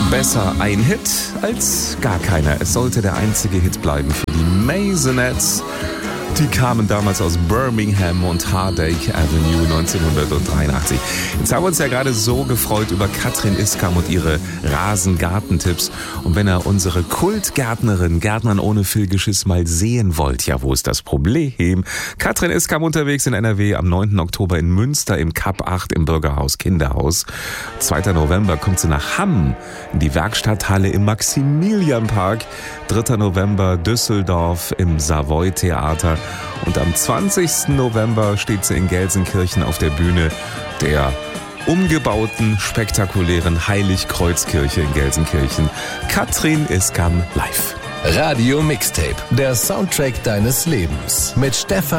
Besser ein Hit als gar keiner. Es sollte der einzige Hit bleiben für die Maisonettes. Die kamen damals aus Birmingham und Hardacre Avenue 1983. Jetzt haben wir uns ja gerade so gefreut über Katrin Iskam und ihre Rasengartentipps. Und wenn ihr unsere Kultgärtnerin Gärtnern ohne Fehlgeschiss mal sehen wollt, ja, wo ist das Problem? Katrin Iskam unterwegs in NRW am 9. Oktober in Münster im Kap 8 im Bürgerhaus Kinderhaus. 2. November kommt sie nach Hamm in die Werkstatthalle im Maximilianpark. 3. November Düsseldorf im Savoy Theater. Und am 20. November steht sie in Gelsenkirchen auf der Bühne der umgebauten, spektakulären Heiligkreuzkirche in Gelsenkirchen. Katrin Iskam live. Radio Mixtape, der Soundtrack deines Lebens mit Stefan